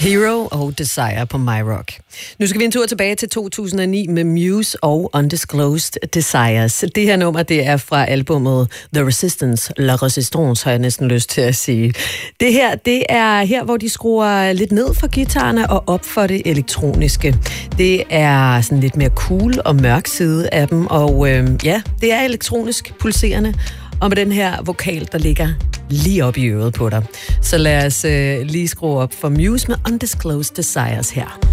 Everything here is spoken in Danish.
Hero og Desire på My Rock. Nu skal vi en tur tilbage til 2009 med Muse og Undisclosed Desires. Det her nummer, det er fra albumet The Resistance, La Resistance, har jeg næsten lyst til at sige. Det er her, hvor de skruer lidt ned for guitarerne og op for det elektroniske. Det er sådan lidt mere cool og mørk side af dem, og det er elektronisk pulserende, og med den her vokal, der ligger lige op i øret på dig. Så lad os lige skrue op for Muse med Undisclosed Desires her.